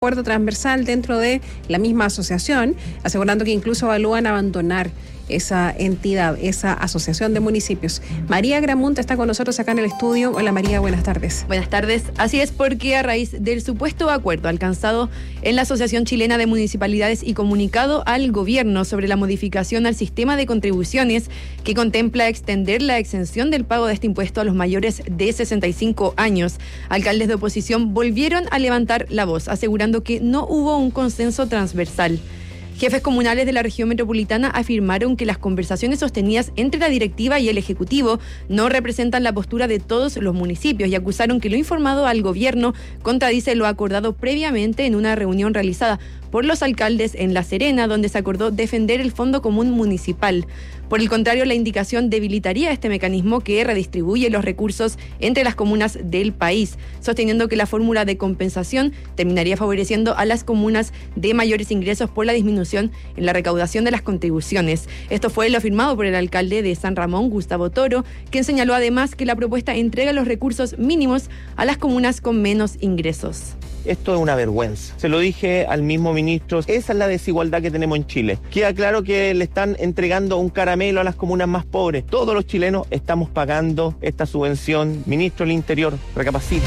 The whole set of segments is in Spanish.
acuerdo transversal dentro de la misma asociación, asegurando que incluso evalúan abandonar esa entidad, esa asociación de municipios. María Gramunt está con nosotros acá en el estudio. Hola María, buenas tardes. Buenas tardes. Así es, porque a raíz del supuesto acuerdo alcanzado en la Asociación Chilena de Municipalidades y comunicado al gobierno sobre la modificación al sistema de contribuciones que contempla extender la exención del pago de este impuesto a los mayores de 65 años, alcaldes de oposición volvieron a levantar la voz, asegurando que no hubo un consenso transversal. Jefes comunales de la región metropolitana afirmaron que las conversaciones sostenidas entre la directiva y el ejecutivo no representan la postura de todos los municipios y acusaron que lo informado al gobierno contradice lo acordado previamente en una reunión realizada por los alcaldes en La Serena, donde se acordó defender el Fondo Común Municipal. Por el contrario, la indicación debilitaría este mecanismo que redistribuye los recursos entre las comunas del país, sosteniendo que la fórmula de compensación terminaría favoreciendo a las comunas de mayores ingresos por la disminución en la recaudación de las contribuciones. Esto fue lo afirmado por el alcalde de San Ramón, Gustavo Toro, quien señaló además que la propuesta entrega los recursos mínimos a las comunas con menos ingresos. Esto es una vergüenza. Se lo dije al mismo ministro. Esa es la desigualdad que tenemos en Chile. Queda claro que le están entregando un caramelo a las comunas más pobres. Todos los chilenos estamos pagando esta subvención. Ministro del Interior, recapacite.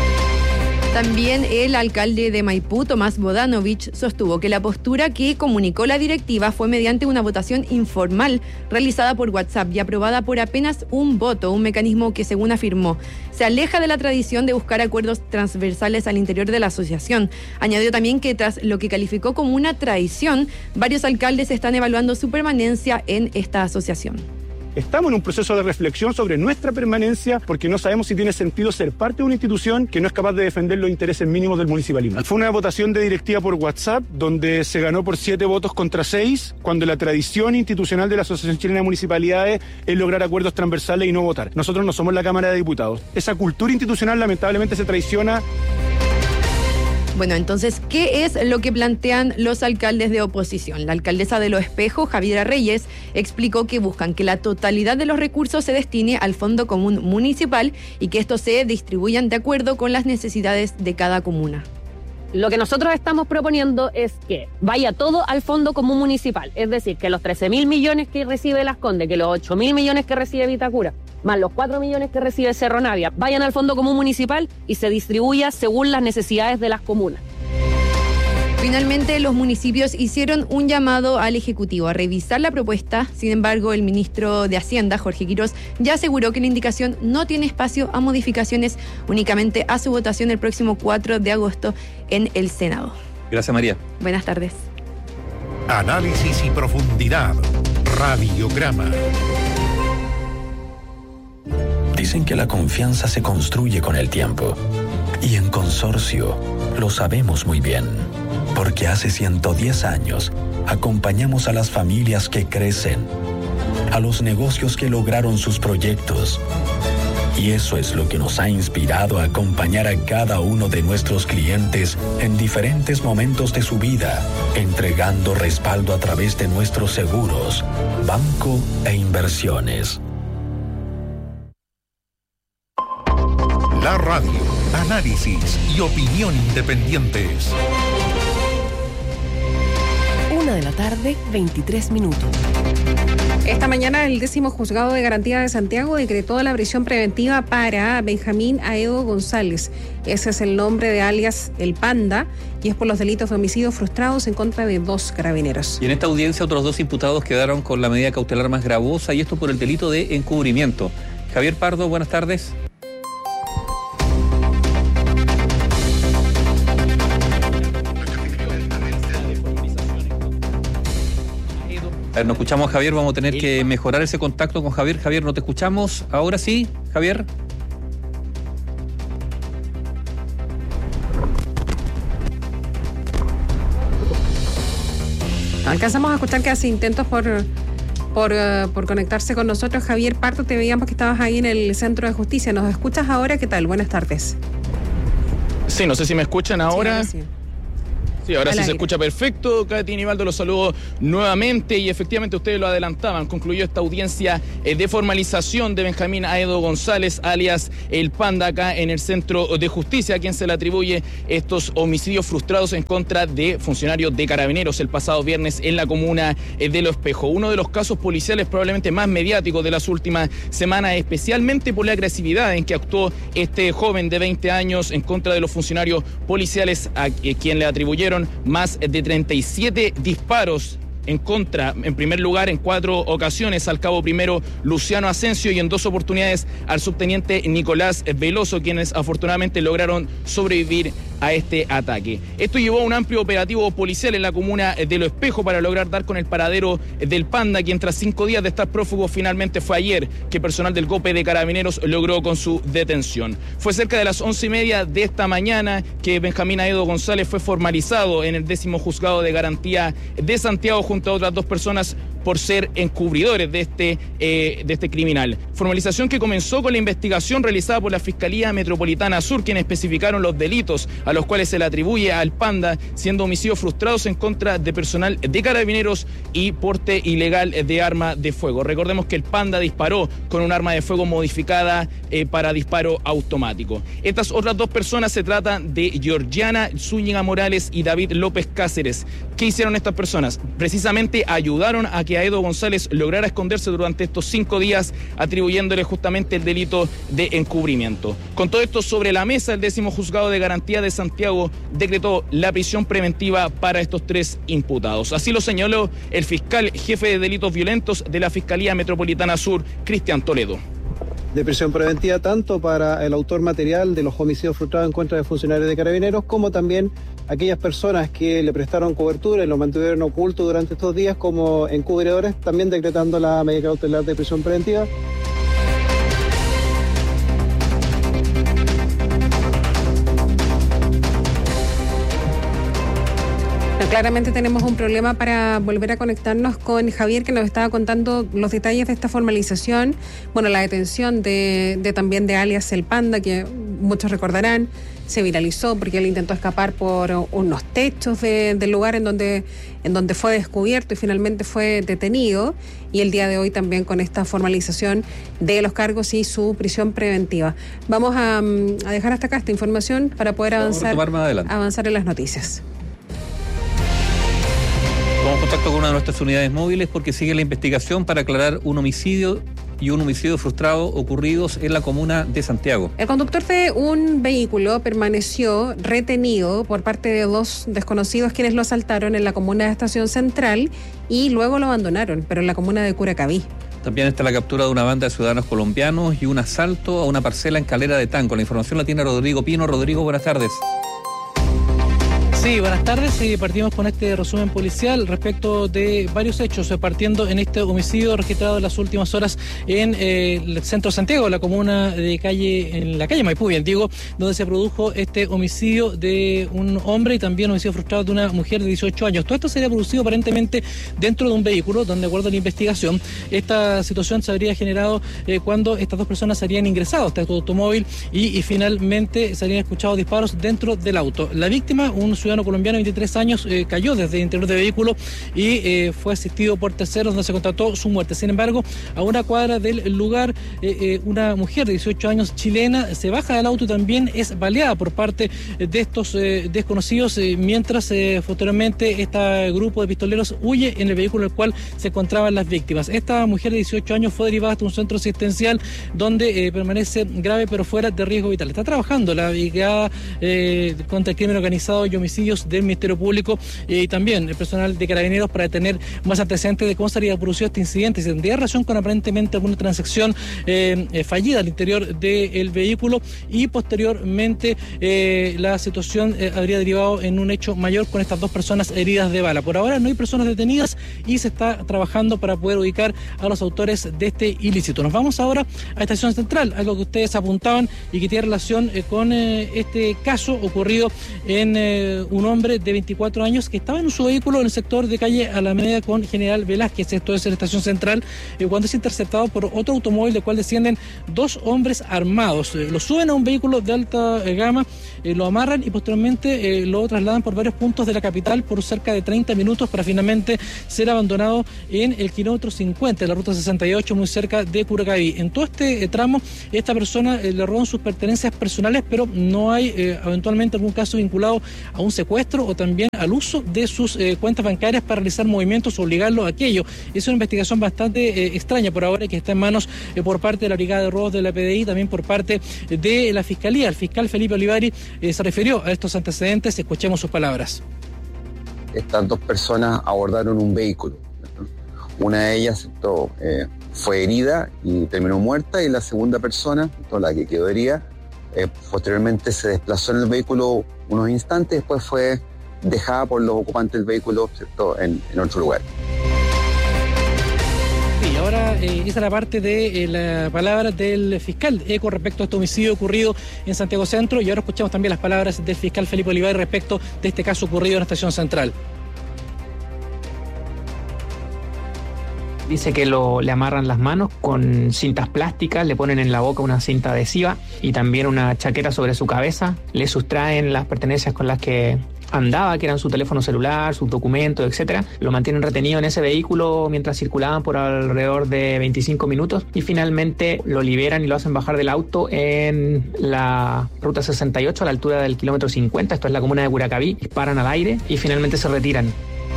También el alcalde de Maipú, Tomás Bodanovich, sostuvo que la postura que comunicó la directiva fue mediante una votación informal realizada por WhatsApp y aprobada por apenas un voto, un mecanismo que, según afirmó, se aleja de la tradición de buscar acuerdos transversales al interior de la asociación. Añadió también que tras lo que calificó como una traición, varios alcaldes están evaluando su permanencia en esta asociación. Estamos en un proceso de reflexión sobre nuestra permanencia porque no sabemos si tiene sentido ser parte de una institución que no es capaz de defender los intereses mínimos del municipalismo. Fue una votación de directiva por WhatsApp donde se ganó por 7 votos contra 6, cuando la tradición institucional de la Asociación Chilena de Municipalidades es lograr acuerdos transversales y no votar. Nosotros no somos la Cámara de Diputados. Esa cultura institucional lamentablemente se traiciona. Bueno, entonces, ¿qué es lo que plantean los alcaldes de oposición? La alcaldesa de Los Espejos, Javiera Reyes, explicó que buscan que la totalidad de los recursos se destine al Fondo Común Municipal y que estos se distribuyan de acuerdo con las necesidades de cada comuna. Lo que nosotros estamos proponiendo es que vaya todo al Fondo Común Municipal, es decir, que los 13.000 millones que recibe Las Condes, que los 8.000 millones que recibe Vitacura, más los 4 millones que recibe Cerro Navia, vayan al Fondo Común Municipal y se distribuya según las necesidades de las comunas. Finalmente, los municipios hicieron un llamado al Ejecutivo a revisar la propuesta. Sin embargo, el ministro de Hacienda, Jorge Quirós, ya aseguró que la indicación no tiene espacio a modificaciones, únicamente a su votación el próximo 4 de agosto en el Senado. Gracias, María. Buenas tardes. Análisis y profundidad. Radiograma. Dicen que la confianza se construye con el tiempo. Y en Consorcio lo sabemos muy bien. Porque hace 110 años acompañamos a las familias que crecen, a los negocios que lograron sus proyectos. Y eso es lo que nos ha inspirado a acompañar a cada uno de nuestros clientes en diferentes momentos de su vida, entregando respaldo a través de nuestros seguros, banco e inversiones. La radio, análisis y opinión independientes. 1:23 p.m. Esta mañana el 10º Juzgado de Garantía de Santiago decretó la prisión preventiva para Benjamín Aedo González. Ese es el nombre de alias El Panda y es por los delitos de homicidios frustrados en contra de 2 carabineros. Y en esta audiencia otros 2 imputados quedaron con la medida cautelar más gravosa y esto por el delito de encubrimiento. Javier Pardo, buenas tardes. A ver, no escuchamos a Javier, vamos a tener que mejorar ese contacto con Javier. Javier, ¿no te escuchamos? Ahora sí, Javier. Alcanzamos a escuchar que hace intentos por conectarse con nosotros. Javier Pardo, te veíamos que estabas ahí en el Centro de Justicia. ¿Nos escuchas ahora? ¿Qué tal? Buenas tardes. Sí, no sé si me escuchan ahora. Sí. Sí, ahora sí se escucha perfecto. Katy Nivaldo, los saludo nuevamente y efectivamente ustedes lo adelantaban. Concluyó esta audiencia de formalización de Benjamín Aedo González, alias El Panda, acá en el Centro de Justicia, a quien se le atribuye estos homicidios frustrados en contra de funcionarios de Carabineros el pasado viernes en la comuna de Los Espejos. Uno de los casos policiales probablemente más mediáticos de las últimas semanas, especialmente por la agresividad en que actuó este joven de 20 años en contra de los funcionarios policiales, a quien le atribuyeron más de 37 disparos en contra, en primer lugar en 4 ocasiones al cabo primero Luciano Asensio y en 2 oportunidades al subteniente Nicolás Veloso, quienes afortunadamente lograron sobrevivir a este ataque. Esto llevó a un amplio operativo policial en la comuna de Los Espejos para lograr dar con el paradero del Panda, quien tras 5 días de estar prófugo finalmente fue ayer que personal del GOPE de Carabineros logró con su detención. Fue cerca de las 11:30 de esta mañana que Benjamín Aedo González fue formalizado en el 10º Juzgado de Garantía de Santiago junto a otras 2 personas por ser encubridores de este criminal. Formalización que comenzó con la investigación realizada por la Fiscalía Metropolitana Sur, quienes especificaron los delitos a los cuales se le atribuye al Panda, siendo homicidios frustrados en contra de personal de Carabineros y porte ilegal de arma de fuego. Recordemos que el Panda disparó con un arma de fuego modificada para disparo automático. Estas otras 2 personas se tratan de Georgiana Zúñiga Morales y David López Cáceres. ¿Qué hicieron estas personas? Precisamente ayudaron a que Aedo González lograra esconderse durante estos 5 días, atribuyéndole justamente el delito de encubrimiento. Con todo esto sobre la mesa, el 10º Juzgado de Garantía de Santiago decretó la prisión preventiva para estos 3 imputados. Así lo señaló el fiscal jefe de delitos violentos de la Fiscalía Metropolitana Sur, Cristian Toledo. De prisión preventiva tanto para el autor material de los homicidios frustrados en contra de funcionarios de Carabineros, como también aquellas personas que le prestaron cobertura y lo mantuvieron oculto durante estos días como encubridores, también decretando la medida cautelar de prisión preventiva. Claramente tenemos un problema para volver a conectarnos con Javier, que nos estaba contando los detalles de esta formalización. Bueno, la detención también de alias El Panda, que muchos recordarán, se viralizó porque él intentó escapar por unos techos del lugar en donde fue descubierto y finalmente fue detenido. Y el día de hoy también con esta formalización de los cargos y su prisión preventiva. Vamos a dejar hasta acá esta información para poder avanzar en las noticias. Tomamos contacto con una de nuestras unidades móviles porque sigue la investigación para aclarar un homicidio y un homicidio frustrado ocurridos en la comuna de Santiago. El conductor de un vehículo permaneció retenido por parte de 2 desconocidos quienes lo asaltaron en la comuna de Estación Central y luego lo abandonaron, pero en la comuna de Curacaví. También está la captura de una banda de ciudadanos colombianos y un asalto a una parcela en Calera de Tanco. La información la tiene Rodrigo Pino. Rodrigo, buenas tardes. Sí, buenas tardes. Partimos con este resumen policial respecto de varios hechos, partiendo en este homicidio registrado en las últimas horas en el centro de Santiago, la comuna en la calle Maipú, bien digo, donde se produjo este homicidio de un hombre y también homicidio frustrado de una mujer de 18 años. Todo esto sería producido aparentemente dentro de un vehículo, donde, de acuerdo a la investigación, esta situación se habría generado cuando estas 2 personas se habrían ingresado a este automóvil y finalmente se habrían escuchado disparos dentro del auto. La víctima, un ciudadano colombiano de 23 años, cayó desde el interior del vehículo y fue asistido por terceros, donde se constató su muerte. Sin embargo, a una cuadra del lugar, una mujer de 18 años chilena se baja del auto y también es baleada por parte de estos desconocidos, mientras posteriormente este grupo de pistoleros huye en el vehículo en el cual se encontraban las víctimas. Esta mujer de 18 años fue derivada hasta un centro asistencial donde permanece grave pero fuera de riesgo vital. Está trabajando la Brigada contra el Crimen Organizado y Homicidios del Ministerio Público y también el personal de Carabineros para tener más antecedentes de cómo se habría producido este incidente, si tendría relación con aparentemente alguna transacción fallida al interior del vehículo y posteriormente la situación habría derivado en un hecho mayor con estas 2 personas heridas de bala. Por ahora no hay personas detenidas y se está trabajando para poder ubicar a los autores de este ilícito. Nos vamos ahora a Estación Central, algo que ustedes apuntaban y que tiene relación con este caso ocurrido en un hombre de 24 años que estaba en su vehículo en el sector de calle Alameda con General Velázquez, esto es en la estación central, cuando es interceptado por otro automóvil del cual descienden dos hombres armados. Lo suben a un vehículo de alta gama, lo amarran y posteriormente lo trasladan por varios puntos de la capital por cerca de 30 minutos para finalmente ser abandonado en el kilómetro 50 de la ruta 68, muy cerca de Curacaví. En todo este tramo, esta persona le roban sus pertenencias personales, pero no hay eventualmente algún caso vinculado a un secuestro o también al uso de sus cuentas bancarias para realizar movimientos o obligarlo a aquello. Es una investigación bastante extraña por ahora, que está en manos por parte de la Brigada de Robos de la PDI, también por parte de la Fiscalía. El fiscal Felipe Olivari se refirió a estos antecedentes. Escuchemos sus palabras. Estas dos personas abordaron un vehículo. Una de ellas fue herida y terminó muerta, y la segunda persona, la que quedó herida, posteriormente se desplazó en el vehículo unos instantes, después fue dejada por los ocupantes del vehículo, ¿cierto?, en otro lugar. Y ahora esa es la parte de la palabra del fiscal con respecto a este homicidio ocurrido en Santiago Centro, y ahora escuchamos también las palabras del fiscal Felipe Olivari respecto de este caso ocurrido en la estación central. Dice que le amarran las manos con cintas plásticas, le ponen en la boca una cinta adhesiva y también una chaqueta sobre su cabeza. Le sustraen las pertenencias con las que andaba, que eran su teléfono celular, sus documentos, etcétera. Lo mantienen retenido en ese vehículo mientras circulaban por alrededor de 25 minutos y finalmente lo liberan y lo hacen bajar del auto en la ruta 68 a la altura del kilómetro 50. Esto es la comuna de Curacaví. Disparan al aire y finalmente se retiran.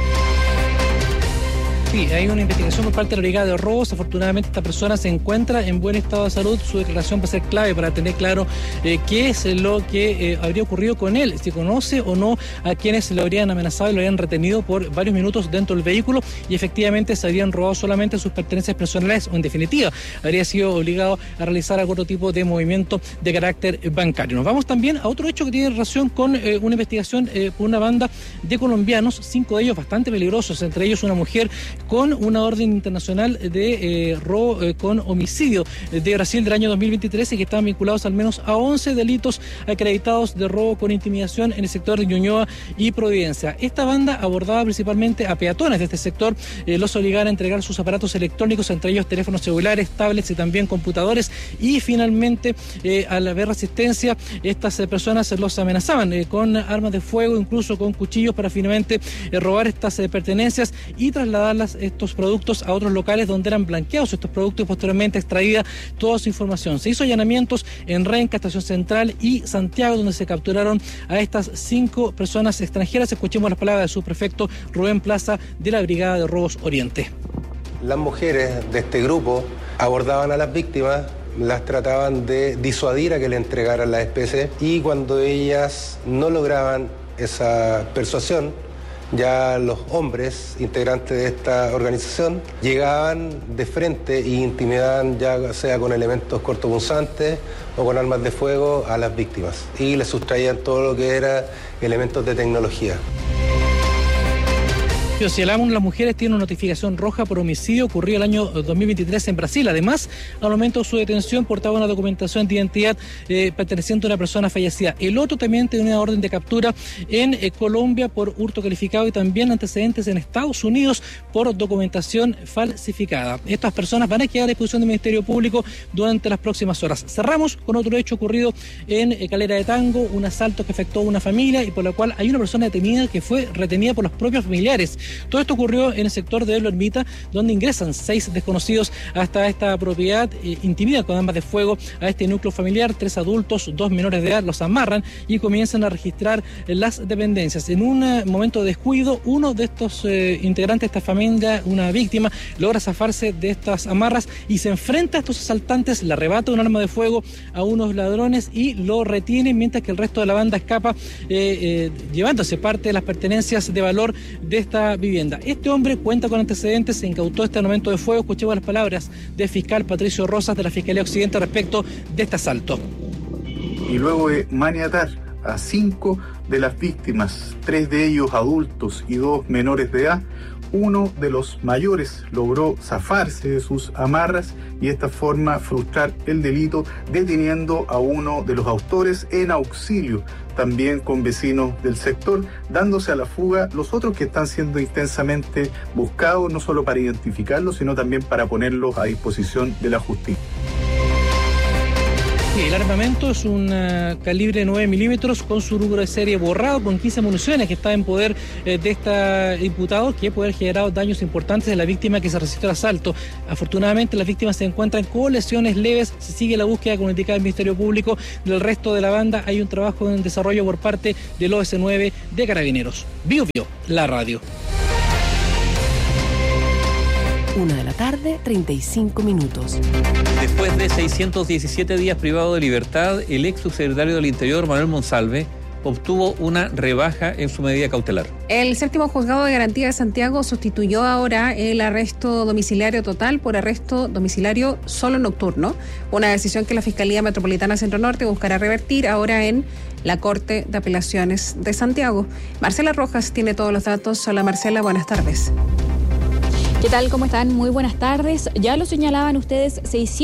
Sí, hay una investigación por parte de la Brigada de Robos. Afortunadamente esta persona se encuentra en buen estado de salud. Su declaración va a ser clave para tener claro qué es lo que habría ocurrido con él, si conoce o no a quienes lo habrían amenazado y lo habrían retenido por varios minutos dentro del vehículo y efectivamente se habrían robado solamente sus pertenencias personales, o en definitiva habría sido obligado a realizar algún otro tipo de movimiento de carácter bancario. Nos vamos también a otro hecho que tiene relación con una investigación por una banda de colombianos, 5 de ellos bastante peligrosos, entre ellos una mujer con una orden internacional de robo con homicidio de Brasil del año 2023 y que estaban vinculados al menos a 11 delitos acreditados de robo con intimidación en el sector de Ñuñoa y Providencia. Esta banda abordaba principalmente a peatones de este sector, los obligaba a entregar sus aparatos electrónicos, entre ellos teléfonos celulares, tablets y también computadores, y finalmente al haber resistencia estas personas los amenazaban con armas de fuego, incluso con cuchillos, para finalmente robar estas pertenencias y trasladarlas estos productos a otros locales donde eran blanqueados estos productos y posteriormente extraída toda su información. Se hizo allanamientos en Renca, Estación Central y Santiago, donde se capturaron a estas 5 personas extranjeras. Escuchemos las palabras de su prefecto Rubén Plaza de la Brigada de Robos Oriente. Las mujeres de este grupo abordaban a las víctimas, las trataban de disuadir a que le entregaran las especies, y cuando ellas no lograban esa persuasión, ya los hombres integrantes de esta organización llegaban de frente e intimidaban, ya sea con elementos cortopunzantes o con armas de fuego, a las víctimas, y les sustraían todo lo que era elementos de tecnología. Si hablamos, las mujeres tienen una notificación roja por homicidio ocurrido el año 2023 en Brasil. Además, al momento de su detención portaba una documentación de identidad perteneciente a una persona fallecida. El otro también tiene una orden de captura en Colombia por hurto calificado y también antecedentes en Estados Unidos por documentación falsificada. Estas personas van a quedar a disposición del Ministerio Público durante las próximas horas. Cerramos con otro hecho ocurrido en Calera de Tango, un asalto que afectó a una familia y por la cual hay una persona detenida que fue retenida por los propios familiares. Todo esto ocurrió en el sector de La Ermita, donde ingresan 6 desconocidos hasta esta propiedad, intimidan con armas de fuego a este núcleo familiar, 3 adultos, 2 menores de edad, los amarran y comienzan a registrar las dependencias. En un momento de descuido, uno de estos integrantes de esta familia, una víctima, logra zafarse de estas amarras y se enfrenta a estos asaltantes, le arrebata un arma de fuego a unos ladrones y lo retiene, mientras que el resto de la banda escapa llevándose parte de las pertenencias de valor de esta vivienda. Este hombre cuenta con antecedentes, se incautó este armamento de fuego. Escuchemos las palabras del fiscal Patricio Rosas de la Fiscalía Occidente respecto de este asalto. Y luego de maniatar a 5 de las víctimas, 3 de ellos adultos y 2 menores de edad, uno de los mayores logró zafarse de sus amarras y de esta forma frustrar el delito, deteniendo a uno de los autores en auxilio también con vecinos del sector, dándose a la fuga los otros que están siendo intensamente buscados, no solo para identificarlos, sino también para ponerlos a disposición de la justicia. El armamento es un calibre 9 milímetros con su número de serie borrado, con 15 municiones que está en poder de esta imputado, que puede haber generado daños importantes a la víctima que se resistió al asalto. Afortunadamente, las víctimas se encuentran con lesiones leves. Se sigue la búsqueda, como indicaba el Ministerio Público. Del resto de la banda hay un trabajo en desarrollo por parte del OS9 de Carabineros. Bio, la radio. 1:35 p.m. Después de 617 días privado de libertad, el ex subsecretario del Interior, Manuel Monsalve, obtuvo una rebaja en su medida cautelar. El séptimo juzgado de garantía de Santiago sustituyó ahora el arresto domiciliario total por arresto domiciliario solo nocturno, una decisión que la Fiscalía Metropolitana Centro Norte buscará revertir ahora en la Corte de Apelaciones de Santiago. Marcela Rojas tiene todos los datos. Hola Marcela, buenas tardes. ¿Qué tal? ¿Cómo están? Muy buenas tardes. Ya lo señalaban ustedes,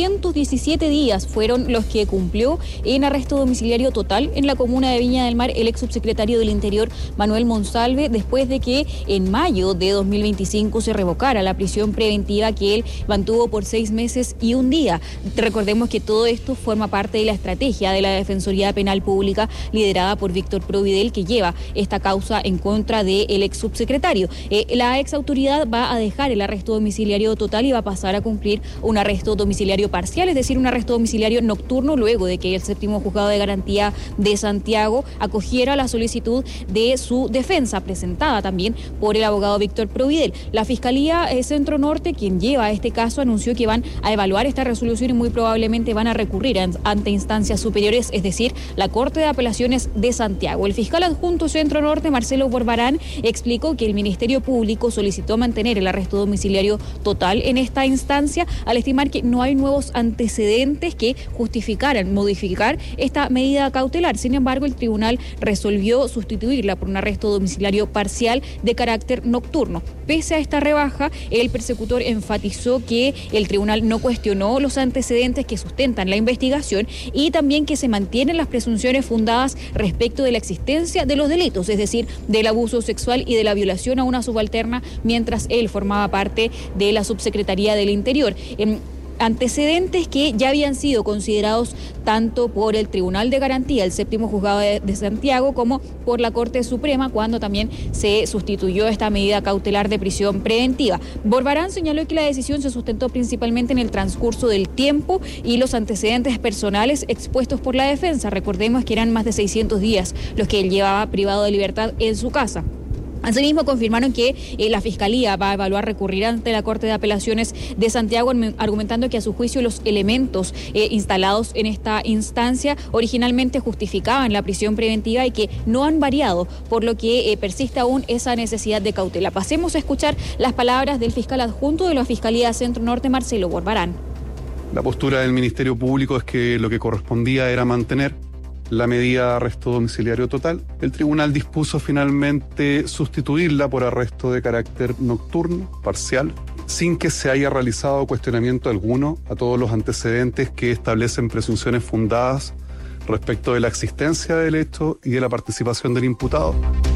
617 días fueron los que cumplió en arresto domiciliario total en la comuna de Viña del Mar el ex subsecretario del Interior, Manuel Monsalve, después de que en mayo de 2025 se revocara la prisión preventiva que él mantuvo por 6 meses y un día. Recordemos que todo esto forma parte de la estrategia de la Defensoría Penal Pública liderada por Víctor Providel, que lleva esta causa en contra del ex subsecretario. La ex autoridad va a dejar el arresto domiciliario total y va a pasar a cumplir un arresto domiciliario parcial, es decir, un arresto domiciliario nocturno, luego de que el séptimo juzgado de garantía de Santiago acogiera la solicitud de su defensa, presentada también por el abogado Víctor Providel. La Fiscalía Centro Norte, quien lleva este caso, anunció que van a evaluar esta resolución y muy probablemente van a recurrir ante instancias superiores, es decir, la Corte de Apelaciones de Santiago. El fiscal adjunto Centro Norte, Marcelo Borbarán, explicó que el Ministerio Público solicitó mantener el arresto domiciliario total en esta instancia, al estimar que no hay nuevos antecedentes que justificaran modificar esta medida cautelar. Sin embargo, el tribunal resolvió sustituirla por un arresto domiciliario parcial de carácter nocturno. Pese a esta rebaja, el persecutor enfatizó que el tribunal no cuestionó los antecedentes que sustentan la investigación y también que se mantienen las presunciones fundadas respecto de la existencia de los delitos, es decir, del abuso sexual y de la violación a una subalterna, mientras él formaba parte de la Subsecretaría del Interior. Antecedentes que ya habían sido considerados tanto por el Tribunal de Garantía, el séptimo juzgado de Santiago, como por la Corte Suprema, cuando también se sustituyó esta medida cautelar de prisión preventiva. Borbarán señaló que la decisión se sustentó principalmente en el transcurso del tiempo y los antecedentes personales expuestos por la defensa. Recordemos que eran más de 600 días los que él llevaba privado de libertad en su casa. Asimismo, confirmaron que la Fiscalía va a evaluar recurrir ante la Corte de Apelaciones de Santiago, argumentando que a su juicio los elementos instalados en esta instancia originalmente justificaban la prisión preventiva y que no han variado, por lo que persiste aún esa necesidad de cautela. Pasemos a escuchar las palabras del fiscal adjunto de la Fiscalía Centro Norte, Marcelo Borbarán. La postura del Ministerio Público es que lo que correspondía era mantener la medida de arresto domiciliario total. El tribunal dispuso finalmente sustituirla por arresto de carácter nocturno, parcial, sin que se haya realizado cuestionamiento alguno a todos los antecedentes que establecen presunciones fundadas respecto de la existencia del hecho y de la participación del imputado.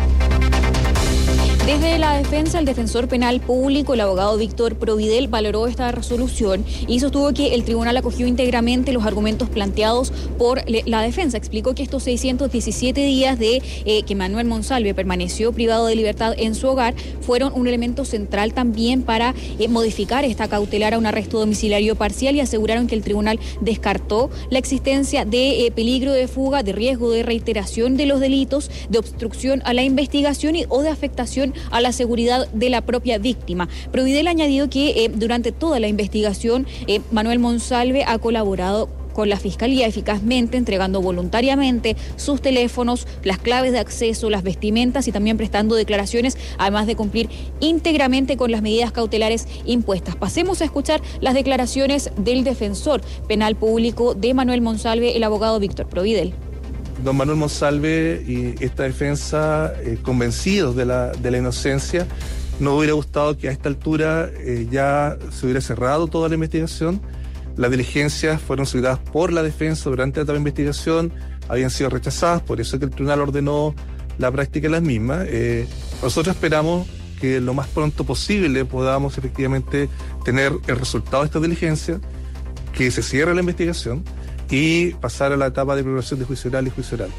Desde la defensa, el defensor penal público, el abogado Víctor Providel, valoró esta resolución y sostuvo que el tribunal acogió íntegramente los argumentos planteados por la defensa. Explicó que estos 617 días de que Manuel Monsalve permaneció privado de libertad en su hogar fueron un elemento central también para modificar esta cautelar a un arresto domiciliario parcial, y aseguraron que el tribunal descartó la existencia de peligro de fuga, de riesgo de reiteración de los delitos, de obstrucción a la investigación o de afectación a la seguridad de la propia víctima. Providel añadió que durante toda la investigación Manuel Monsalve ha colaborado con la Fiscalía eficazmente, entregando voluntariamente sus teléfonos, las claves de acceso, las vestimentas y también prestando declaraciones, además de cumplir íntegramente con las medidas cautelares impuestas. Pasemos a escuchar las declaraciones del defensor penal público de Manuel Monsalve, el abogado Víctor Providel. Don Manuel Monsalve y esta defensa, convencidos de la inocencia, no hubiera gustado que a esta altura ya se hubiera cerrado toda la investigación. Las diligencias fueron solicitadas por la defensa durante la investigación, habían sido rechazadas, por eso que el tribunal ordenó la práctica de las mismas. Nosotros esperamos que lo más pronto posible podamos efectivamente tener el resultado de esta diligencia, que se cierre la investigación y pasar a la etapa de preparación de juicio oral y juicio oral.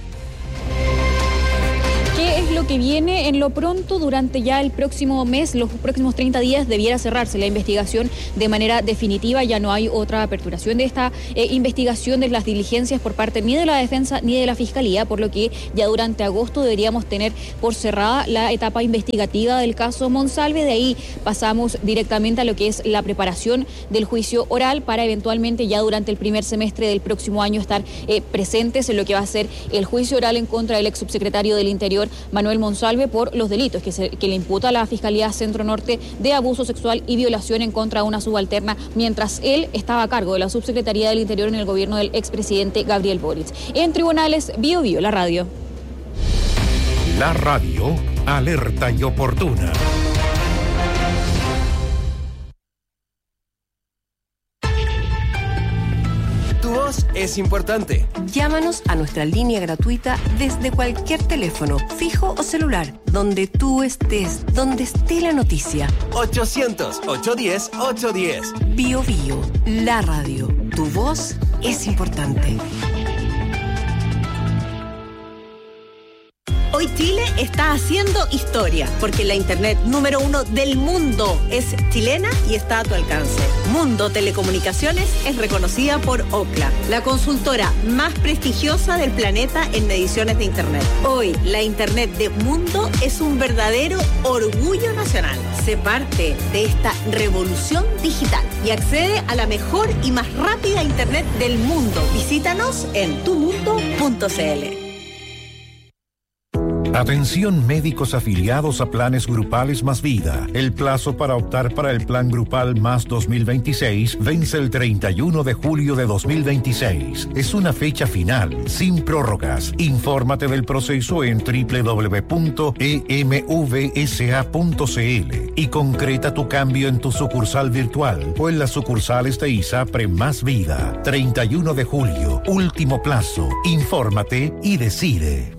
¿Qué es lo que viene en lo pronto? Durante ya el próximo mes, los próximos 30 días, debiera cerrarse la investigación de manera definitiva. Ya no hay otra aperturación de esta investigación, de las diligencias por parte ni de la defensa ni de la fiscalía, por lo que ya durante agosto deberíamos tener por cerrada la etapa investigativa del caso Monsalve. De ahí pasamos directamente a lo que es la preparación del juicio oral para eventualmente ya durante el primer semestre del próximo año estar presentes en lo que va a ser el juicio oral en contra del ex subsecretario del Interior, Manuel Monsalve, por los delitos que le imputa a la Fiscalía Centro Norte de abuso sexual y violación en contra de una subalterna, mientras él estaba a cargo de la Subsecretaría del Interior en el gobierno del expresidente Gabriel Boric. En tribunales, Bio Bio, la radio. La radio, alerta y oportuna. Tu voz es importante. Llámanos a nuestra línea gratuita desde cualquier teléfono, fijo o celular, donde tú estés, donde esté la noticia. 800-810-810. Bio Bio, la radio. Tu voz es importante. Hoy Chile está haciendo historia, porque la internet número 1 del mundo es chilena y está a tu alcance. Mundo Telecomunicaciones es reconocida por Ookla, la consultora más prestigiosa del planeta en mediciones de internet. Hoy, la internet de Mundo es un verdadero orgullo nacional. Sé parte de esta revolución digital y accede a la mejor y más rápida internet del mundo. Visítanos en tumundo.cl. Atención médicos afiliados a planes grupales Más Vida. El plazo para optar para el plan grupal Más 2026 vence el 31 de julio de 2026. Es una fecha final, sin prórrogas. Infórmate del proceso en www.emvsa.cl y concreta tu cambio en tu sucursal virtual o en las sucursales de ISAPRE Más Vida. 31 de julio, último plazo. Infórmate y decide.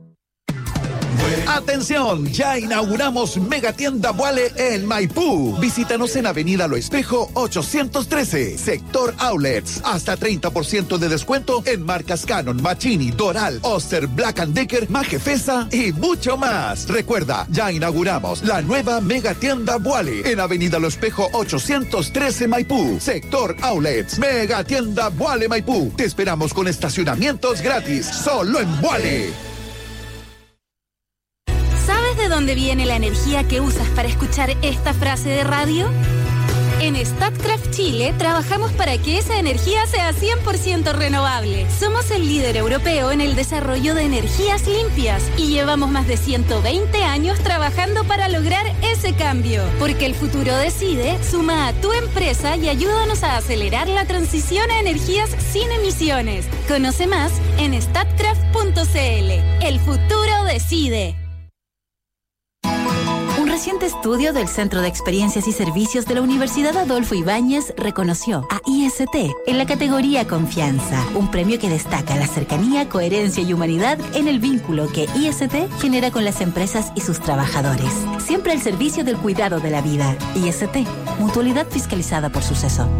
¡Atención! Ya inauguramos Megatienda Vuale en Maipú. Visítanos en Avenida Lo Espejo 813, Sector Outlets. Hasta 30% de descuento en marcas Canon, Machini, Doral, Oster, Black & Decker, Majefesa y mucho más. Recuerda, ya inauguramos la nueva Megatienda Vuale en Avenida Lo Espejo 813, Maipú, Sector Outlets. Megatienda Vuale Maipú. Te esperamos con estacionamientos gratis, solo en Vuale. ¿Sabes de dónde viene la energía que usas para escuchar esta frase de radio? En Statkraft Chile trabajamos para que esa energía sea 100% renovable. Somos el líder europeo en el desarrollo de energías limpias y llevamos más de 120 años trabajando para lograr ese cambio. Porque el futuro decide, suma a tu empresa y ayúdanos a acelerar la transición a energías sin emisiones. Conoce más en statkraft.cl. El futuro decide. Un reciente estudio del Centro de Experiencias y Servicios de la Universidad Adolfo Ibáñez reconoció a IST en la categoría Confianza, un premio que destaca la cercanía, coherencia y humanidad en el vínculo que IST genera con las empresas y sus trabajadores. Siempre al servicio del cuidado de la vida. IST, mutualidad fiscalizada por Suceso.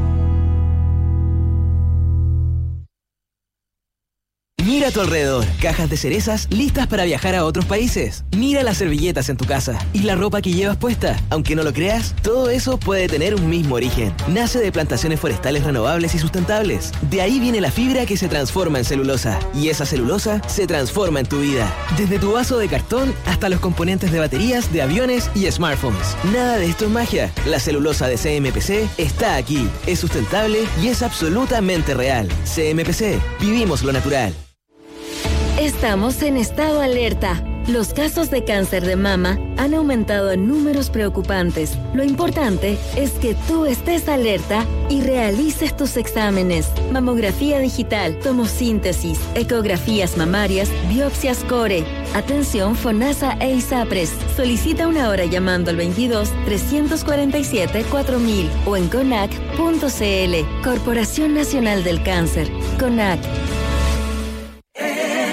Mira a tu alrededor, cajas de cerezas listas para viajar a otros países. Mira las servilletas en tu casa y la ropa que llevas puesta. Aunque no lo creas, todo eso puede tener un mismo origen. Nace de plantaciones forestales renovables y sustentables. De ahí viene la fibra que se transforma en celulosa. Y esa celulosa se transforma en tu vida. Desde tu vaso de cartón hasta los componentes de baterías, de aviones y smartphones. Nada de esto es magia. La celulosa de CMPC está aquí. Es sustentable y es absolutamente real. CMPC, vivimos lo natural. Estamos en estado alerta. Los casos de cáncer de mama han aumentado en números preocupantes. Lo importante es que tú estés alerta y realices tus exámenes. Mamografía digital, tomosíntesis, ecografías mamarias, biopsias core. Atención FONASA e ISAPRES. Solicita una hora llamando al 22-347-4000 o en CONAC.cl. Corporación Nacional del Cáncer. CONAC.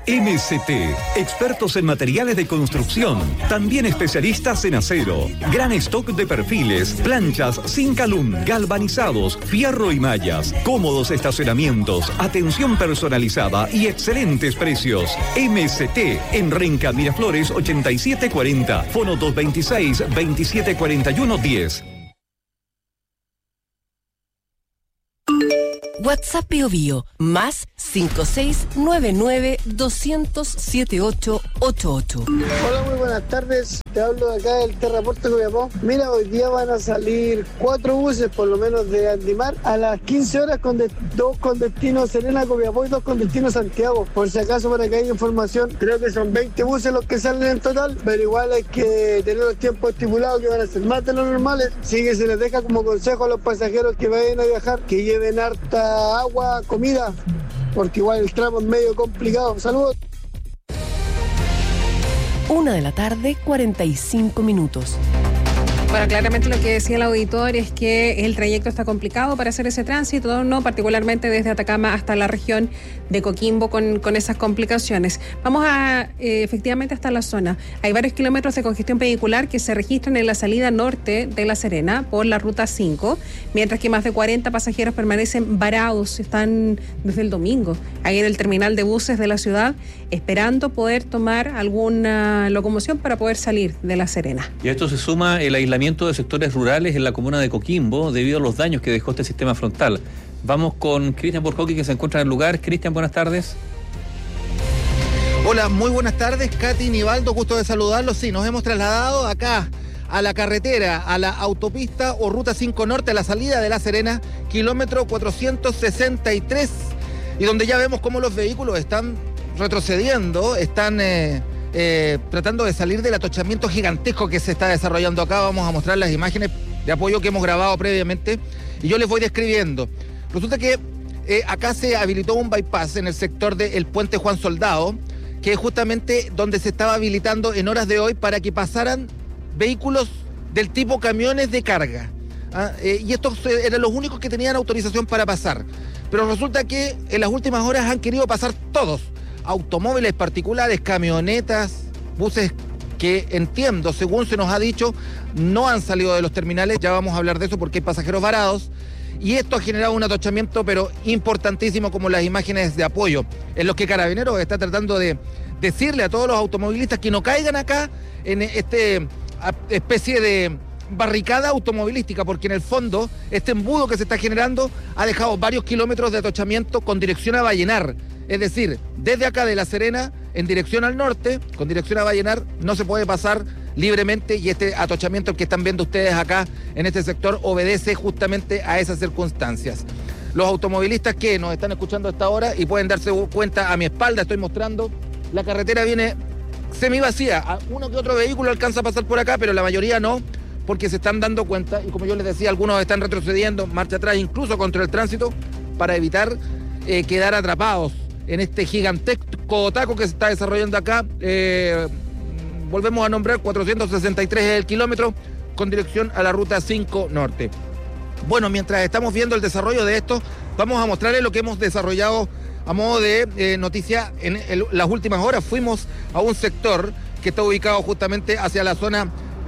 MCT, expertos en materiales de construcción, también especialistas en acero. Gran stock de perfiles, planchas sin calum, galvanizados, fierro y mallas, cómodos estacionamientos, atención personalizada y excelentes precios. MCT en Renca Miraflores 8740, fono 226-2741-10. WhatsApp Bio Bio, más 5699-200-7888. Hola, muy buenas tardes. Te hablo de acá del Terraporte Copiapó. Mira, hoy día van a salir 4 buses, por lo menos, de Andimar a las 15 horas, dos con destino Serena, Copiapó y 2 con destino Santiago. Por si acaso, para que haya información, creo que son 20 buses los que salen en total, pero igual hay que tener los tiempos estipulados, que van a ser más de lo normales. Así que se les deja como consejo a los pasajeros que vayan a viajar que lleven harta agua, comida, porque igual el tramo es medio complicado. Saludos. 1:45 p.m. Bueno, claramente lo que decía el auditor es que el trayecto está complicado para hacer ese tránsito, no particularmente desde Atacama hasta la región de Coquimbo con esas complicaciones. Vamos efectivamente hasta la zona. Hay varios kilómetros de congestión vehicular que se registran en la salida norte de La Serena por la ruta 5, mientras que más de 40 pasajeros permanecen varados, están desde el domingo ahí en el terminal de buses de la ciudad, esperando poder tomar alguna locomoción para poder salir de La Serena. Y a esto se suma el aislamiento de sectores rurales en la comuna de Coquimbo debido a los daños que dejó este sistema frontal. Vamos con Cristian Borjoki, que se encuentra en el lugar. Cristian, buenas tardes. Hola, muy buenas tardes, Katy, Nivaldo, gusto de saludarlos. Sí, nos hemos trasladado acá a la carretera, a la autopista o ruta 5 Norte, a la salida de La Serena, kilómetro 463, y donde ya vemos cómo los vehículos están retrocediendo, están tratando de salir del atochamiento gigantesco que se está desarrollando acá. Vamos a mostrar las imágenes de apoyo que hemos grabado previamente y yo les voy describiendo. Resulta que acá se habilitó un bypass en el sector del puente Juan Soldado, que es justamente donde se estaba habilitando en horas de hoy para que pasaran vehículos del tipo camiones de carga. Y estos eran los únicos que tenían autorización para pasar. Pero resulta que en las últimas horas han querido pasar todos. Automóviles particulares, camionetas, buses que entiendo, según se nos ha dicho, no han salido de los terminales. Ya vamos a hablar de eso porque hay pasajeros varados. Y esto ha generado un atochamiento, pero importantísimo, como las imágenes de apoyo, en los que Carabineros está tratando de decirle a todos los automovilistas que no caigan acá en este especie de barricada automovilística, porque en el fondo este embudo que se está generando ha dejado varios kilómetros de atochamiento con dirección a Vallenar. Es decir, desde acá de La Serena, en dirección al norte, con dirección a Vallenar, no se puede pasar libremente, y este atochamiento que están viendo ustedes acá en este sector obedece justamente a esas circunstancias. Los automovilistas que nos están escuchando a esta hora y pueden darse cuenta, a mi espalda estoy mostrando, la carretera viene semivacía. Uno que otro vehículo alcanza a pasar por acá, pero la mayoría no, porque se están dando cuenta, y como yo les decía, algunos están retrocediendo, marcha atrás, incluso contra el tránsito, para evitar quedar atrapados en este gigantesco taco que se está desarrollando acá. Volvemos a nombrar 463 el kilómetro con dirección a la ruta 5 Norte. Bueno, mientras estamos viendo el desarrollo de esto, vamos a mostrarles lo que hemos desarrollado a modo de noticia en las últimas horas. Fuimos a un sector que está ubicado justamente hacia la zona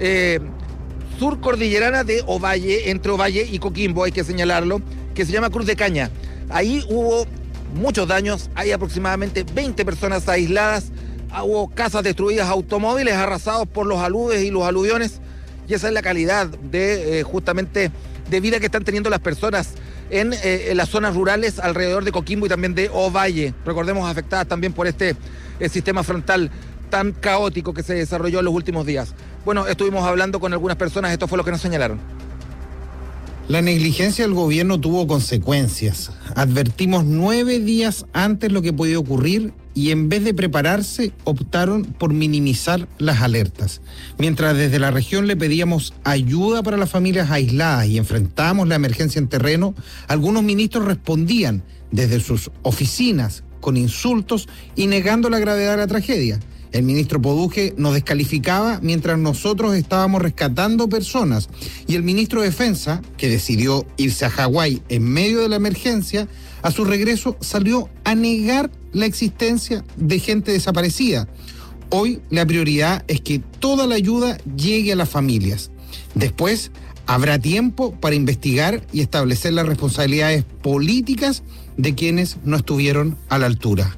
sur cordillerana de Ovalle, entre Ovalle y Coquimbo, hay que señalarlo, que se llama Cruz de Caña. Ahí hubo muchos daños, hay aproximadamente 20 personas aisladas, hubo casas destruidas, automóviles arrasados por los aludes y los aluviones, y esa es la calidad de justamente de vida que están teniendo las personas en las zonas rurales alrededor de Coquimbo y también de Ovalle. Recordemos, afectadas también por este sistema frontal tan caótico que se desarrolló en los últimos días. Bueno, estuvimos hablando con algunas personas, esto fue lo que nos señalaron. La negligencia del gobierno tuvo consecuencias. Advertimos 9 días antes lo que podía ocurrir y en vez de prepararse, optaron por minimizar las alertas. Mientras desde la región le pedíamos ayuda para las familias aisladas y enfrentábamos la emergencia en terreno, algunos ministros respondían desde sus oficinas con insultos y negando la gravedad de la tragedia. El ministro Poduje nos descalificaba mientras nosotros estábamos rescatando personas, y el ministro de Defensa, que decidió irse a Hawái en medio de la emergencia, a su regreso salió a negar la existencia de gente desaparecida. Hoy la prioridad es que toda la ayuda llegue a las familias. Después habrá tiempo para investigar y establecer las responsabilidades políticas de quienes no estuvieron a la altura.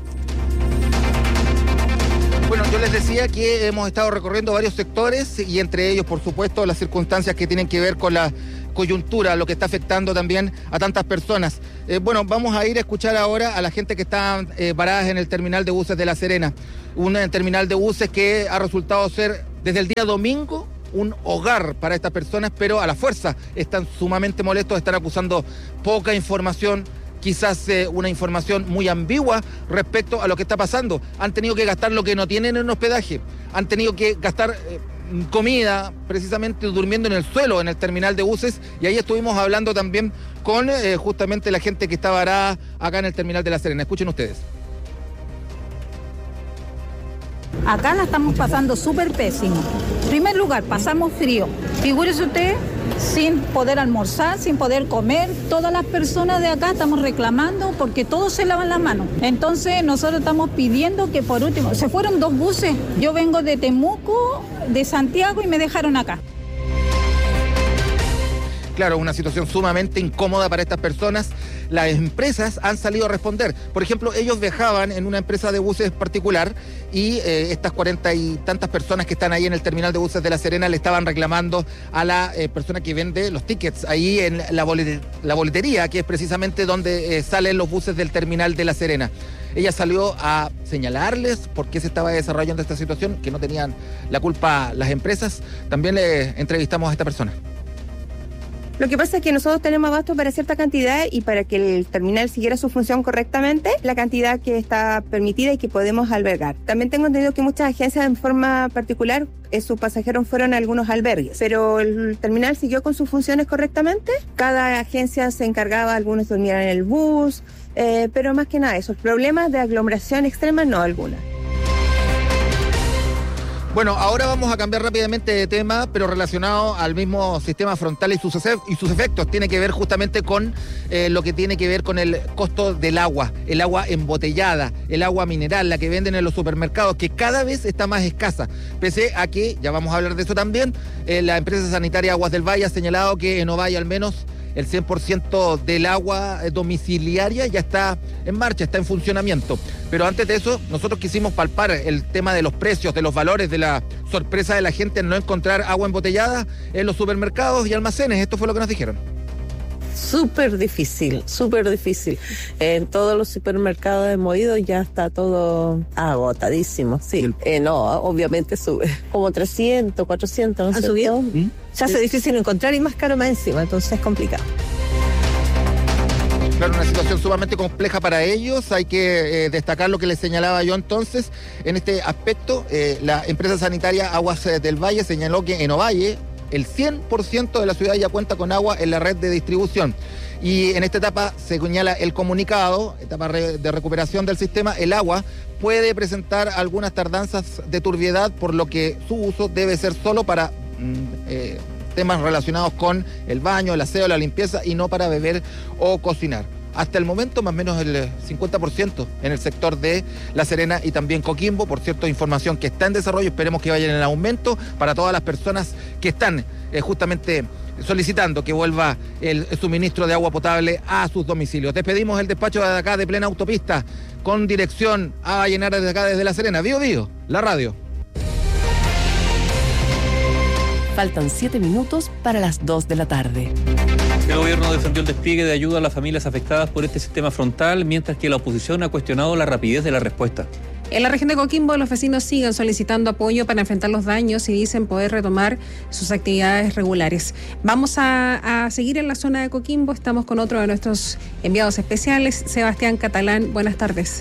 Bueno, yo les decía que hemos estado recorriendo varios sectores y entre ellos, por supuesto, las circunstancias que tienen que ver con la coyuntura, lo que está afectando también a tantas personas. Bueno, vamos a ir a escuchar ahora a la gente que está parada en el terminal de buses de La Serena. Un terminal de buses que ha resultado ser desde el día domingo un hogar para estas personas, pero a la fuerza están sumamente molestos, están acusando poca información, quizás una información muy ambigua respecto a lo que está pasando. Han tenido que gastar lo que no tienen en hospedaje, han tenido que gastar comida, precisamente durmiendo en el suelo en el terminal de buses, y ahí estuvimos hablando también con justamente la gente que está varada acá en el terminal de La Serena. Escuchen ustedes. Acá la estamos pasando súper pésimo. En primer lugar, pasamos frío. Figúrese usted, sin poder almorzar, sin poder comer. Todas las personas de acá estamos reclamando porque todos se lavan las manos. Entonces nosotros estamos pidiendo que por último, se fueron 2 buses. Yo vengo de Temuco, de Santiago y me dejaron acá. Claro, una situación sumamente incómoda para estas personas. Las empresas han salido a responder. Por ejemplo, ellos viajaban en una empresa de buses particular y estas 40 y tantas personas que están ahí en el terminal de buses de La Serena le estaban reclamando a la persona que vende los tickets ahí en la boletería, que es precisamente donde salen los buses del terminal de La Serena. Ella salió a señalarles por qué se estaba desarrollando esta situación, que no tenían la culpa las empresas. También le entrevistamos a esta persona. Lo que pasa es que nosotros tenemos abasto para cierta cantidad y para que el terminal siguiera su función correctamente, la cantidad que está permitida y que podemos albergar. También tengo entendido que muchas agencias en forma particular, sus pasajeros fueron a algunos albergues, pero el terminal siguió con sus funciones correctamente. Cada agencia se encargaba, algunos dormían en el bus, pero más que nada esos problemas de aglomeración extrema no alguna. Bueno, ahora vamos a cambiar rápidamente de tema, pero relacionado al mismo sistema frontal y sus efectos. Tiene que ver justamente con lo que tiene que ver con el costo del agua, el agua embotellada, el agua mineral, la que venden en los supermercados, que cada vez está más escasa. Pese a que, ya vamos a hablar de eso también, la empresa sanitaria Aguas del Valle ha señalado que en Ovalle al menos el 100% del agua domiciliaria ya está en marcha, está en funcionamiento. Pero antes de eso, nosotros quisimos palpar el tema de los precios, de los valores, de la sorpresa de la gente en no encontrar agua embotellada en los supermercados y almacenes. Esto fue lo que nos dijeron. Súper difícil, súper difícil. En todos los supermercados hemos ido y ya está todo agotadísimo, sí. No, obviamente sube. Como 300, 400, ¿no? ¿Ha subido? Se hace difícil encontrar y más caro más encima, entonces es complicado. Claro, una situación sumamente compleja para ellos. Hay que destacar lo que les señalaba yo entonces. En este aspecto, la empresa sanitaria Aguas del Valle señaló que en Ovalle el 100% de la ciudad ya cuenta con agua en la red de distribución. Y en esta etapa se señala el comunicado, etapa de recuperación del sistema, el agua puede presentar algunas tardanzas de turbiedad, por lo que su uso debe ser solo para temas relacionados con el baño, el aseo, la limpieza y no para beber o cocinar. Hasta el momento, más o menos el 50% en el sector de La Serena y también Coquimbo. Por cierto, información que está en desarrollo, esperemos que vayan en aumento para todas las personas que están justamente solicitando que vuelva el suministro de agua potable a sus domicilios. Despedimos el despacho de acá de plena autopista con dirección a Vallenar desde acá, desde La Serena. Bío Bío, la radio. Faltan 7 minutos para las 2 de la tarde. El gobierno defendió el despliegue de ayuda a las familias afectadas por este sistema frontal, mientras que la oposición ha cuestionado la rapidez de la respuesta. En la región de Coquimbo, los vecinos siguen solicitando apoyo para enfrentar los daños y dicen poder retomar sus actividades regulares. Vamos a seguir en la zona de Coquimbo. Estamos con otro de nuestros enviados especiales, Sebastián Catalán. Buenas tardes.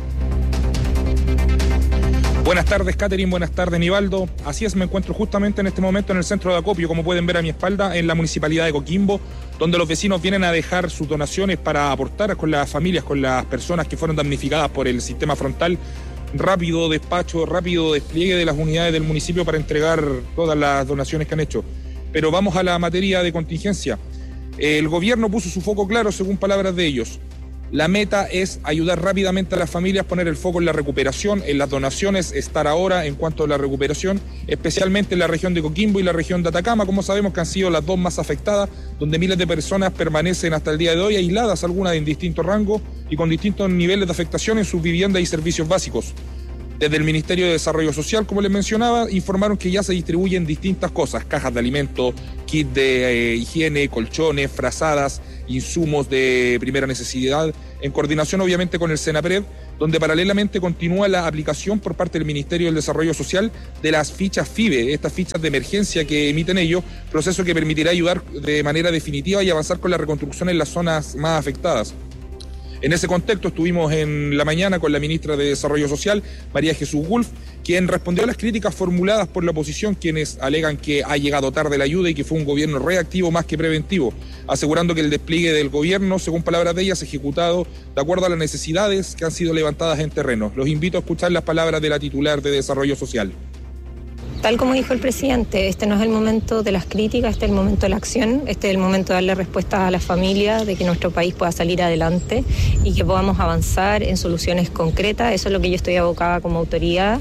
Buenas tardes, Catherine. Buenas tardes, Nivaldo. Así es, me encuentro justamente en este momento en el centro de acopio, como pueden ver a mi espalda, en la municipalidad de Coquimbo, donde los vecinos vienen a dejar sus donaciones para aportar con las familias, con las personas que fueron damnificadas por el sistema frontal. Rápido despacho, rápido despliegue de las unidades del municipio para entregar todas las donaciones que han hecho. Pero vamos a la materia de contingencia. El gobierno puso su foco claro, según palabras de ellos. La meta es ayudar rápidamente a las familias, poner el foco en la recuperación, en las donaciones, estar ahora en cuanto a la recuperación, especialmente en la región de Coquimbo y la región de Atacama, como sabemos que han sido las dos más afectadas, donde miles de personas permanecen hasta el día de hoy aisladas, algunas en distintos rangos y con distintos niveles de afectación en sus viviendas y servicios básicos. Desde el Ministerio de Desarrollo Social, como les mencionaba, informaron que ya se distribuyen distintas cosas, cajas de alimentos, kits de higiene, colchones, frazadas, insumos de primera necesidad, en coordinación obviamente con el Senapred, donde paralelamente continúa la aplicación por parte del Ministerio del Desarrollo Social de las fichas FIBE, estas fichas de emergencia que emiten ellos, proceso que permitirá ayudar de manera definitiva y avanzar con la reconstrucción en las zonas más afectadas. En ese contexto estuvimos en la mañana con la ministra de Desarrollo Social, María Jesús Wolf, quien respondió a las críticas formuladas por la oposición, quienes alegan que ha llegado tarde la ayuda y que fue un gobierno reactivo más que preventivo, asegurando que el despliegue del gobierno, según palabras de ellas, ejecutado de acuerdo a las necesidades que han sido levantadas en terreno. Los invito a escuchar las palabras de la titular de Desarrollo Social. Tal como dijo el presidente, este no es el momento de las críticas, este es el momento de la acción, este es el momento de darle respuesta a las familias, de que nuestro país pueda salir adelante y que podamos avanzar en soluciones concretas. Eso es lo que yo estoy abocada como autoridad.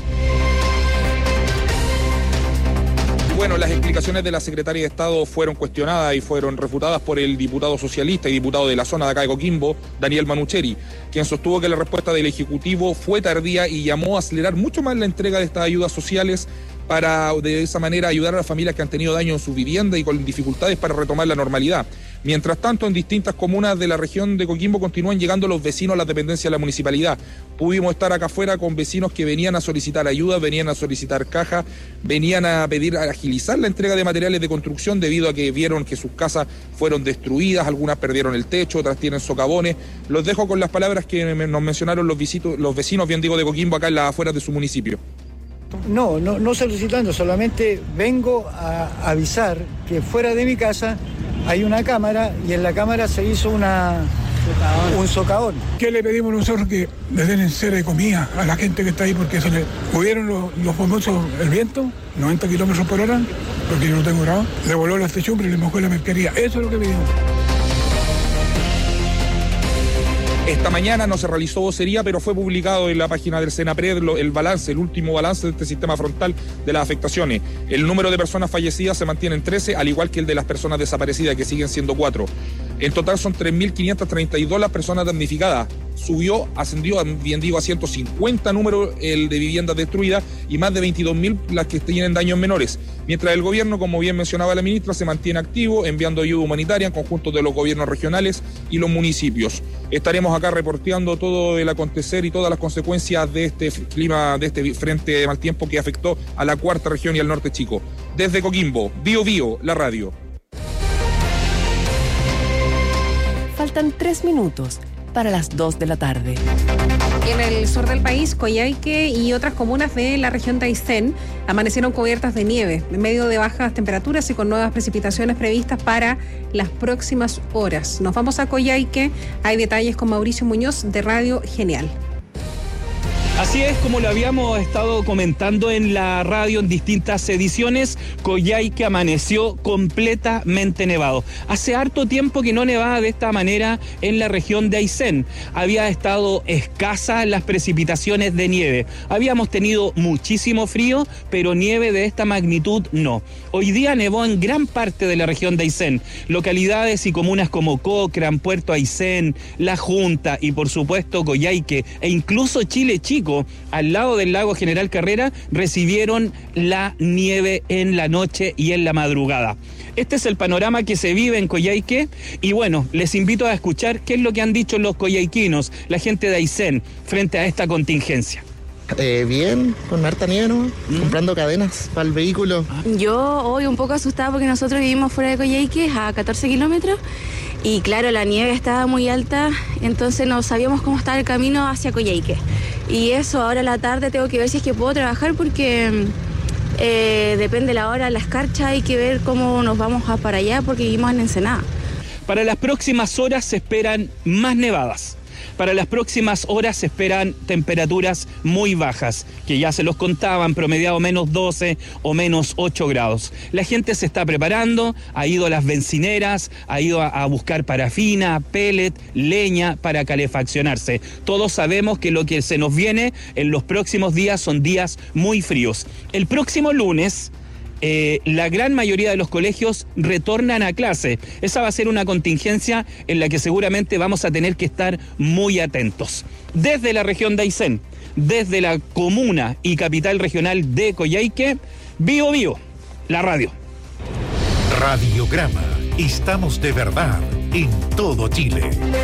Bueno, las explicaciones de la secretaria de Estado fueron cuestionadas y fueron refutadas por el diputado socialista y diputado de la zona de acá de Coquimbo, Daniel Manucheri, quien sostuvo que la respuesta del Ejecutivo fue tardía y llamó a acelerar mucho más la entrega de estas ayudas sociales para de esa manera ayudar a las familias que han tenido daño en su vivienda y con dificultades para retomar la normalidad. Mientras tanto, en distintas comunas de la región de Coquimbo continúan llegando los vecinos a las dependencias de la municipalidad. Pudimos estar acá afuera con vecinos que venían a solicitar ayuda, venían a solicitar caja, venían a pedir a agilizar la entrega de materiales de construcción debido a que vieron que sus casas fueron destruidas, algunas perdieron el techo, otras tienen socavones. Los dejo con las palabras que nos mencionaron los vecinos, bien digo, de Coquimbo acá en las afueras de su municipio. No solicitando, solamente vengo a avisar que fuera de mi casa hay una cámara y en la cámara se hizo un socavón. ¿Qué le pedimos nosotros? Que le den en serio de comida a la gente que está ahí porque se le pudieron los famosos, el viento, 90 kilómetros por hora, porque yo no tengo grado, le voló las techumbres y le mojó la mercadería. Eso es lo que pedimos. Esta mañana no se realizó vocería, pero fue publicado en la página del Senapred el último balance de este sistema frontal de las afectaciones. El número de personas fallecidas se mantiene en 13, al igual que el de las personas desaparecidas, que siguen siendo 4. En total son 3.532 las personas damnificadas. Ascendió, bien digo, a 150 números el de viviendas destruidas y más de 22.000 las que tienen daños menores. Mientras el gobierno, como bien mencionaba la ministra, se mantiene activo enviando ayuda humanitaria en conjunto de los gobiernos regionales y los municipios. Estaremos acá reporteando todo el acontecer y todas las consecuencias de este clima, de este frente de mal tiempo que afectó a la cuarta región y al norte chico. Desde Coquimbo, Bio, la radio. Faltan 3 minutos para las 2 de la tarde. En el sur del país, Coyhaique y otras comunas de la región de Aysén amanecieron cubiertas de nieve, en medio de bajas temperaturas y con nuevas precipitaciones previstas para las próximas horas. Nos vamos a Coyhaique, hay detalles con Mauricio Muñoz de Radio Genial. Así es, como lo habíamos estado comentando en la radio en distintas ediciones, Coyhaique amaneció completamente nevado. Hace harto tiempo que no nevaba de esta manera en la región de Aysén. Había estado escasas las precipitaciones de nieve. Habíamos tenido muchísimo frío, pero nieve de esta magnitud no. Hoy día nevó en gran parte de la región de Aysén. Localidades y comunas como Cochrane, Puerto Aysén, La Junta y por supuesto Coyhaique e incluso Chile Chico, al lado del lago General Carrera, recibieron la nieve en la noche y en la madrugada. Este es el panorama que se vive en Coyhaique y bueno, les invito a escuchar qué es lo que han dicho los coyhaiquinos, la gente de Aysén, frente a esta contingencia. Bien, con harta nieve, ¿no? Comprando cadenas para el vehículo. Yo hoy un poco asustada porque nosotros vivimos fuera de Coyhaique, a 14 kilómetros, y claro, la nieve estaba muy alta, entonces no sabíamos cómo estaba el camino hacia Coyhaique. Y eso, ahora a la tarde tengo que ver si es que puedo trabajar porque depende la hora, la escarcha, hay que ver cómo nos vamos para allá porque vivimos en Ensenada. Para las próximas horas se esperan más nevadas. Para las próximas horas se esperan temperaturas muy bajas, que ya se los contaban, promediado menos 12 o menos 8 grados. La gente se está preparando, ha ido a las bencineras, ha ido a buscar parafina, pellet, leña para calefaccionarse. Todos sabemos que lo que se nos viene en los próximos días son días muy fríos. El próximo lunes, la gran mayoría de los colegios retornan a clase. Esa va a ser una contingencia en la que seguramente vamos a tener que estar muy atentos. Desde la región de Aysén, desde la comuna y capital regional de Coyhaique, Bio Bio, la radio. Radiograma. Estamos de verdad en todo Chile.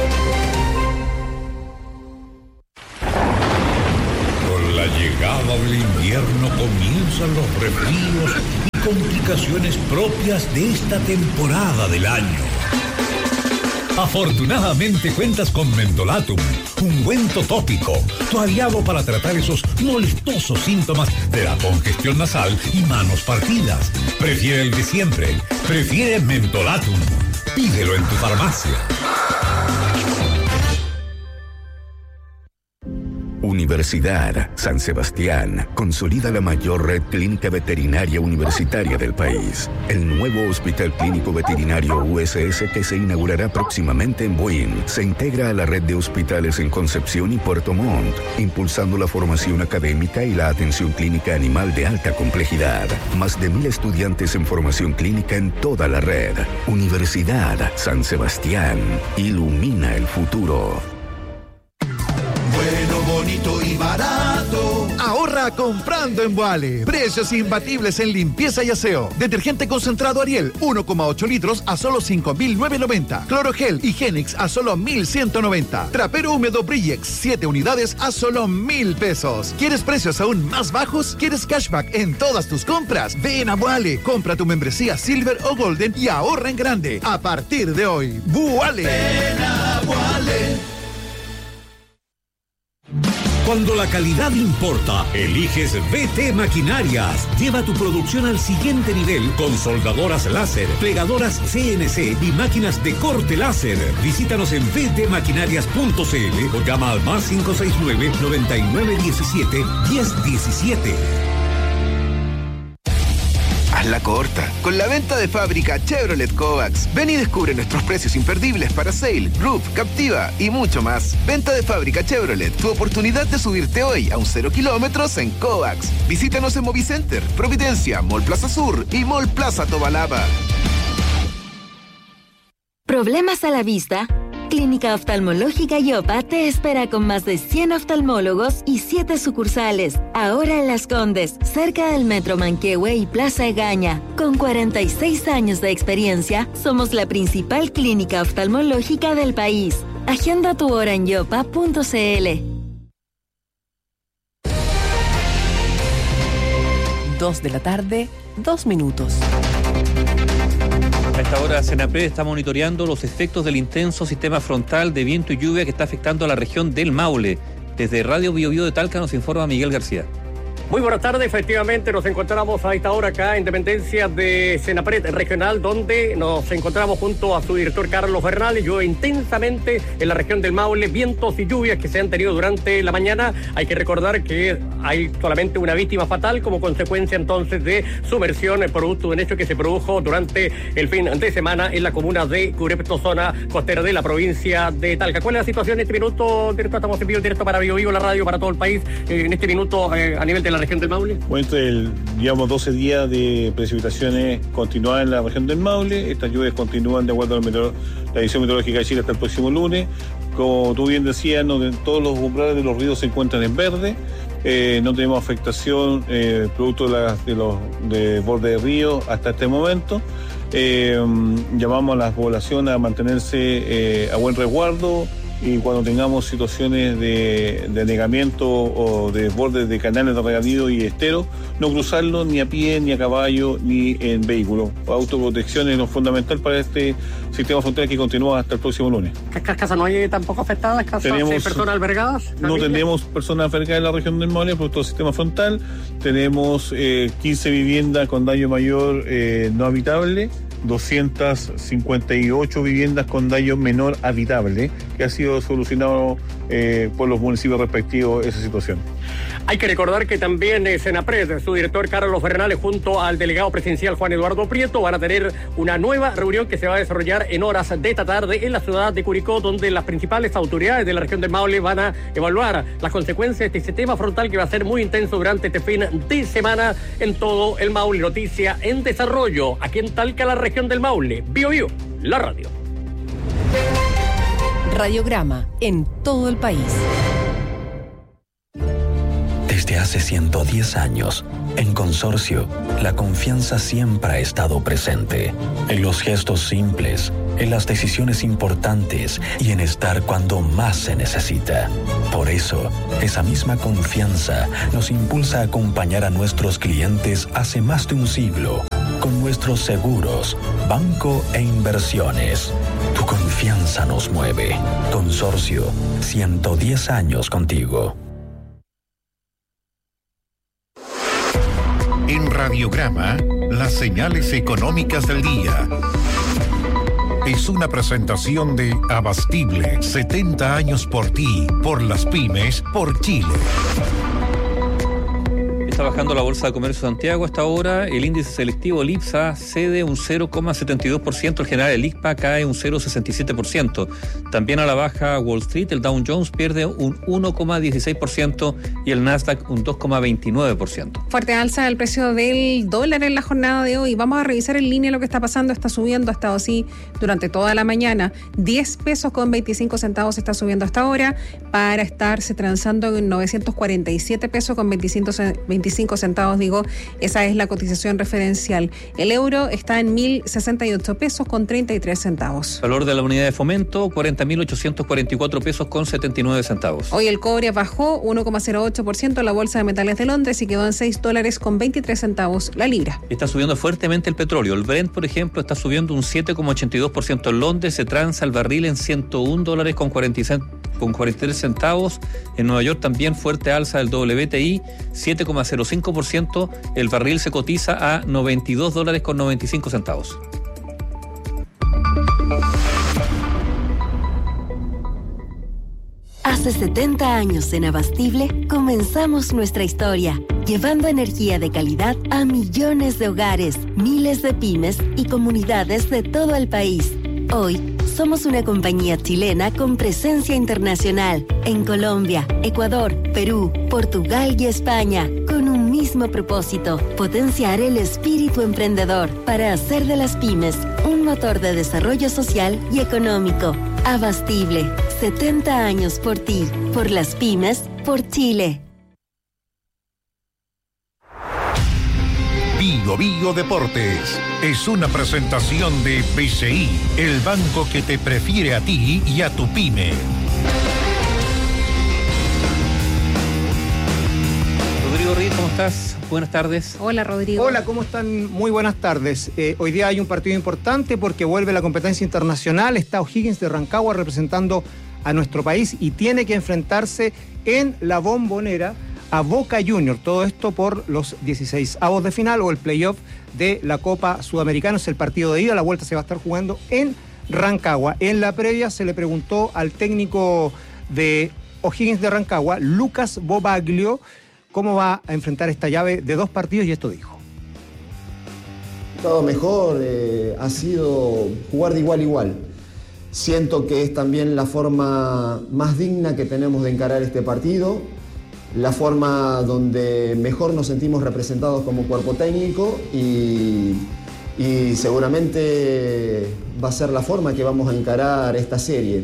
Con la llegada del invierno comienzan los resfríos y complicaciones propias de esta temporada del año. Afortunadamente cuentas con Mentolatum, ungüento tópico, tu aliado para tratar esos molestosos síntomas de la congestión nasal y manos partidas. Prefiere el de siempre, prefiere Mentolatum. Pídelo en tu farmacia. Universidad San Sebastián consolida la mayor red clínica veterinaria universitaria del país. El nuevo Hospital Clínico Veterinario USS, que se inaugurará próximamente en Buin, se integra a la red de hospitales en Concepción y Puerto Montt, impulsando la formación académica y la atención clínica animal de alta complejidad. Más de 1,000 estudiantes en formación clínica en toda la red. Universidad San Sebastián. Ilumina el futuro. Bueno, bonito y barato. Ahorra comprando en Boale. Precios imbatibles en limpieza y aseo. Detergente concentrado Ariel, 1,8 litros a solo 5.990. Clorogel y Genix a solo 1.190. Trapero húmedo Brillex, 7 unidades a solo 1.000 pesos. ¿Quieres precios aún más bajos? ¿Quieres cashback en todas tus compras? Ven a Boale. Compra tu membresía Silver o Golden y ahorra en grande. A partir de hoy, Boale. Ven a Boale. Cuando la calidad importa, eliges BT Maquinarias. Lleva tu producción al siguiente nivel con soldadoras láser, plegadoras CNC y máquinas de corte láser. Visítanos en btmaquinarias.cl o llama al más 569-9917-1017. Hazla corta con la venta de fábrica Chevrolet Kovacs. Ven y descubre nuestros precios imperdibles para Sail, Roof, Captiva y mucho más. Venta de fábrica Chevrolet, tu oportunidad de subirte hoy a un 0 kilómetros en Kovacs. Visítanos en Movicenter, Providencia, Mall Plaza Sur y Mall Plaza Tobalaba. ¿Problemas a la vista? Clínica Oftalmológica Yopa te espera con más de 100 oftalmólogos y 7 sucursales. Ahora en Las Condes, cerca del Metro Manquehue y Plaza Egaña. Con 46 años de experiencia, somos la principal clínica oftalmológica del país. Agenda tu hora en yopa.cl. 2 de la tarde, 2 minutos. A esta hora, Senapred está monitoreando los efectos del intenso sistema frontal de viento y lluvia que está afectando a la región del Maule. Desde Radio Bio Bio de Talca nos informa Miguel García. Muy buenas tardes, efectivamente nos encontramos a esta hora acá en dependencia de Senapred Regional, donde nos encontramos junto a su director Carlos Bernal. Llueve intensamente en la región del Maule, vientos y lluvias que se han tenido durante la mañana. Hay que recordar que hay solamente una víctima fatal como consecuencia entonces de sumersión, producto de un hecho que se produjo durante el fin de semana en la comuna de Curepto, zona costera de la provincia de Talca. ¿Cuál es la situación en este minuto? Estamos en vivo directo para Bio Bio, la radio para todo el país, en este minuto a nivel de la región del Maule. Bueno, llevamos 12 días de precipitaciones continuadas en la región del Maule. Estas lluvias continúan de acuerdo a la División Meteorológica de Chile hasta el próximo lunes. Como tú bien decías, todos los umbrales de los ríos se encuentran en verde. No tenemos afectación producto de borde de río hasta este momento. Llamamos a la población a mantenerse a buen resguardo, y cuando tengamos situaciones de anegamiento o de bordes de canales de regadío y esteros, no cruzarlo ni a pie, ni a caballo, ni en vehículo. Autoprotección es lo fundamental para este sistema frontal que continúa hasta el próximo lunes. ¿Casas no hay tampoco afectadas? ¿Casas de personas albergadas? No tenemos personas albergadas en la región del Maule por todo el sistema frontal. Tenemos 15 viviendas con daño mayor no habitable, 258 viviendas con daño menor habitable, que ha sido solucionado por los municipios respectivos esa situación. Hay que recordar que también Senapred, su director Carlos Bernales, junto al delegado presidencial Juan Eduardo Prieto, van a tener una nueva reunión que se va a desarrollar en horas de esta tarde en la ciudad de Curicó, donde las principales autoridades de la región del Maule van a evaluar las consecuencias de este sistema frontal que va a ser muy intenso durante este fin de semana en todo el Maule. Noticia en desarrollo aquí en Talca, la región del Maule. Bio, la radio. Radiograma en todo el país. Desde hace 110 años, en Consorcio, la confianza siempre ha estado presente. En los gestos simples, en las decisiones importantes y en estar cuando más se necesita. Por eso, esa misma confianza nos impulsa a acompañar a nuestros clientes hace más de un siglo con nuestros seguros, banco e inversiones. Tu confianza nos mueve. Consorcio, 110 años contigo. En Radiograma, las señales económicas del día. Es una presentación de Abastible, 70 años por ti, por las pymes, por Chile. Está bajando la Bolsa de Comercio de Santiago hasta ahora. El índice selectivo, el IPSA, cede un 0,72%. El general, el ICPA, cae un 0,67%. También a la baja Wall Street, el Dow Jones pierde un 1,16% y el Nasdaq un 2,29%. Fuerte alza del precio del dólar en la jornada de hoy. Vamos a revisar en línea lo que está pasando. Está subiendo, ha estado así durante toda la mañana. 10 pesos con 25 centavos está subiendo hasta ahora para estarse transando en 947 pesos con 25 centavos, digo, esa es la cotización referencial. El euro está en 1.068 pesos con 33 centavos. Valor de la unidad de fomento, 40.844 pesos con 79 centavos. Hoy el cobre bajó 1,08% en la Bolsa de Metales de Londres y quedó en $6 con 23 centavos la libra. Está subiendo fuertemente el petróleo. El Brent, por ejemplo, está subiendo un 7,82% en Londres. Se transa el barril en $101 con 43 centavos. En Nueva York también fuerte alza del WTI, 7,05%. El barril se cotiza a $92 con 95 centavos. Hace 70 años en Abastible comenzamos nuestra historia, llevando energía de calidad a millones de hogares, miles de pymes y comunidades de todo el país. Hoy somos una compañía chilena con presencia internacional en Colombia, Ecuador, Perú, Portugal y España, con un mismo propósito: potenciar el espíritu emprendedor para hacer de las pymes un motor de desarrollo social y económico. Abastible, 70 años por ti, por las pymes, por Chile. Bio Deportes es una presentación de BCI, el banco que te prefiere a ti y a tu pyme. Rodrigo Ríos, ¿cómo estás? Buenas tardes. Hola, Rodrigo. Hola, ¿cómo están? Muy buenas tardes. Hoy día hay un partido importante porque vuelve la competencia internacional. Está O'Higgins de Rancagua representando a nuestro país y tiene que enfrentarse en la Bombonera a Boca Juniors. Todo esto por los 16avos de final o el playoff de la Copa Sudamericana. Es el partido de ida. La vuelta se va a estar jugando en Rancagua. En la previa se le preguntó al técnico de O'Higgins de Rancagua, Lucas Bobaglio, cómo va a enfrentar esta llave de 2 partidos, y esto dijo. Todo mejor, ha sido jugar de igual a igual. Siento que es también la forma más digna que tenemos de encarar este partido, la forma donde mejor nos sentimos representados como cuerpo técnico y seguramente va a ser la forma que vamos a encarar esta serie.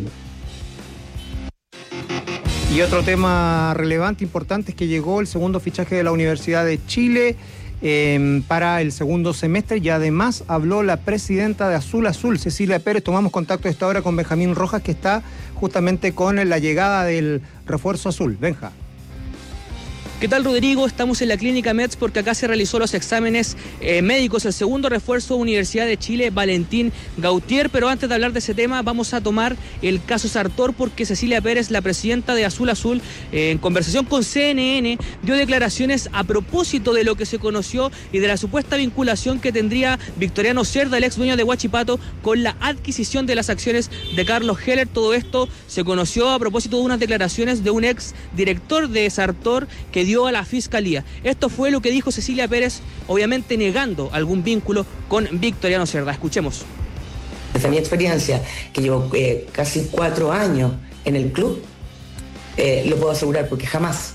Y otro tema relevante, importante, es que llegó el segundo fichaje de la Universidad de Chile para el segundo semestre, y además habló la presidenta de Azul Azul, Cecilia Pérez. Tomamos contacto a esta hora con Benjamín Rojas, que está justamente con la llegada del refuerzo azul. Benja. ¿Qué tal, Rodrigo? Estamos en la Clínica Mets porque acá se realizó los exámenes médicos, el segundo refuerzo Universidad de Chile, Valentín Gautier. Pero antes de hablar de ese tema, vamos a tomar el caso Sartor porque Cecilia Pérez, la presidenta de Azul Azul, en conversación con CNN, dio declaraciones a propósito de lo que se conoció y de la supuesta vinculación que tendría Victoriano Cerda, el ex dueño de Huachipato, con la adquisición de las acciones de Carlos Heller. Todo esto se conoció a propósito de unas declaraciones de un ex director de Sartor que dio a la Fiscalía. Esto fue lo que dijo Cecilia Pérez, obviamente negando algún vínculo con Victoriano Cerda. Escuchemos. Desde mi experiencia, que llevo casi 4 años en el club, lo puedo asegurar porque jamás,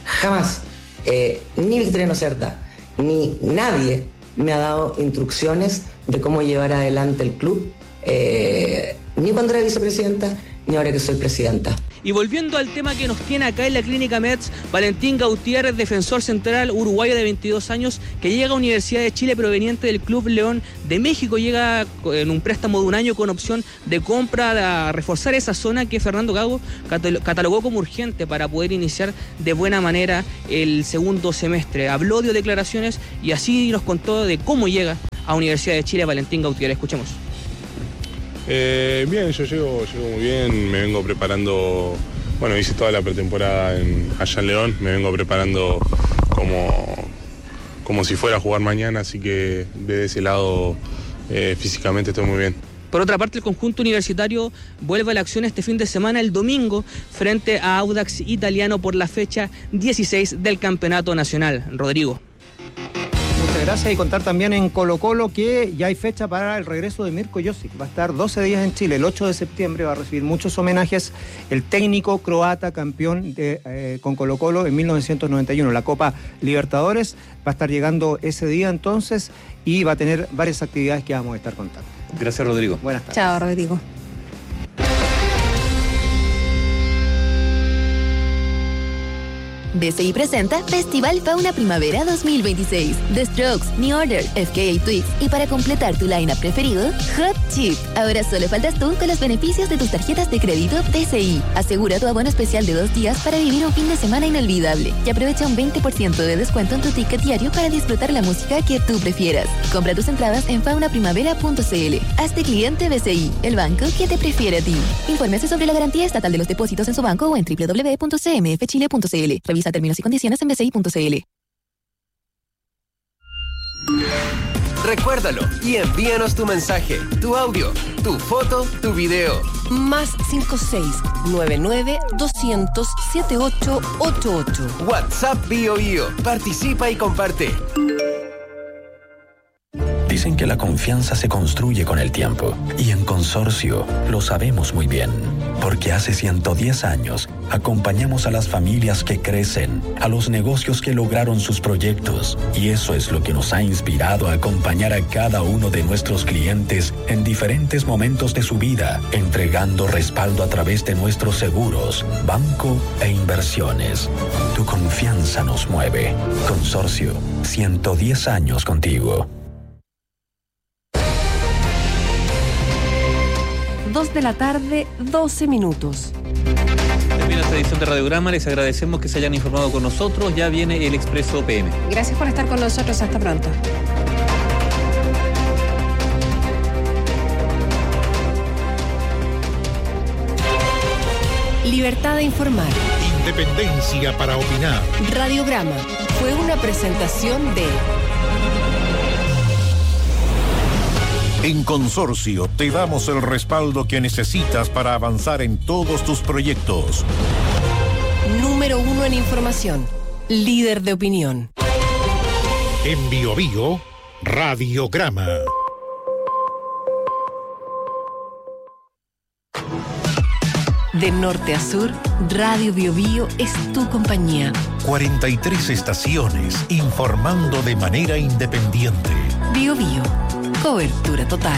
ni Victoriano Cerda, ni nadie me ha dado instrucciones de cómo llevar adelante el club, ni cuando era vicepresidenta, ni ahora que soy presidenta. Y volviendo al tema que nos tiene acá en la Clínica Mets, Valentín Gautier, defensor central uruguayo de 22 años, que llega a Universidad de Chile proveniente del Club León de México, llega en un préstamo de 1 año con opción de compra a reforzar esa zona que Fernando Gago catalogó como urgente para poder iniciar de buena manera el segundo semestre. Habló, dio declaraciones y así nos contó de cómo llega a Universidad de Chile Valentín Gautier. Escuchemos. Bien, yo llego muy bien, me vengo preparando, bueno, hice toda la pretemporada allá en León, me vengo preparando como si fuera a jugar mañana, así que desde ese lado físicamente estoy muy bien. Por otra parte, el conjunto universitario vuelve a la acción este fin de semana, el domingo, frente a Audax Italiano por la fecha 16 del Campeonato Nacional. Rodrigo. Muchas gracias, y contar también en Colo-Colo que ya hay fecha para el regreso de Mirko Josic. Va a estar 12 días en Chile, el 8 de septiembre va a recibir muchos homenajes. El técnico croata campeón con Colo-Colo en 1991, la Copa Libertadores, va a estar llegando ese día entonces y va a tener varias actividades que vamos a estar contando. Gracias, Rodrigo. Buenas tardes. Chao, Rodrigo. BCI presenta Festival Fauna Primavera 2026. The Strokes, New Order, FKA Twigs y para completar tu line-up preferido, Hot Chip. Ahora solo faltas tú con los beneficios de tus tarjetas de crédito BCI. Asegura tu abono especial de 2 días para vivir un fin de semana inolvidable y aprovecha un 20% de descuento en tu ticket diario para disfrutar la música que tú prefieras. Compra tus entradas en faunaprimavera.cl. Hazte cliente BCI, el banco que te prefiere a ti. Infórmese sobre la garantía estatal de los depósitos en su banco o en www.cmfchile.cl. Revisa términos y condiciones en bci.cl. Recuérdalo y envíanos tu mensaje, tu audio, tu foto, tu video. Más 56-99-200-7888. WhatsApp BioBio. Participa y comparte. Dicen que la confianza se construye con el tiempo, y en Consorcio lo sabemos muy bien, porque hace 110 años acompañamos a las familias que crecen, a los negocios que lograron sus proyectos, y eso es lo que nos ha inspirado a acompañar a cada uno de nuestros clientes en diferentes momentos de su vida, entregando respaldo a través de nuestros seguros, banco e inversiones. Tu confianza nos mueve. Consorcio, 110 años contigo. 2 de la tarde, 12 minutos. Termina esta edición de Radiograma. Les agradecemos que se hayan informado con nosotros. Ya viene el Expreso PM. Gracias por estar con nosotros. Hasta pronto. Libertad de informar. Independencia para opinar. Radiograma fue una presentación de... En Consorcio te damos el respaldo que necesitas para avanzar en todos tus proyectos. Número 1 en información. Líder de opinión. En BioBio, Radiograma. De norte a sur, Radio BioBio es tu compañía. 43 estaciones informando de manera independiente. BioBio. Cobertura total.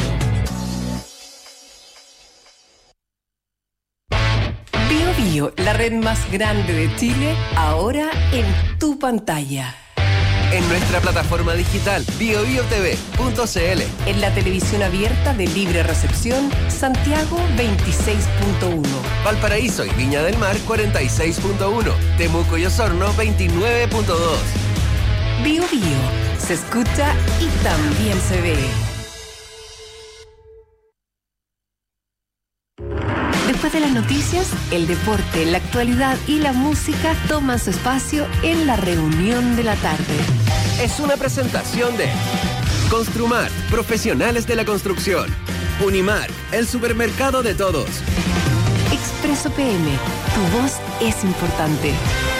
BioBio, la red más grande de Chile, ahora en tu pantalla. en nuestra plataforma digital biobiotv.cl. En la televisión abierta de libre recepción, Santiago 26.1. Valparaíso y Viña del Mar 46.1. Temuco y Osorno 29.2. Bio Bio, se escucha y también se ve. Después de las noticias, el deporte, la actualidad y la música toman su espacio en la reunión de la tarde. Es una presentación de Construmar, profesionales de la construcción. Unimar, el supermercado de todos. Expreso PM, tu voz es importante.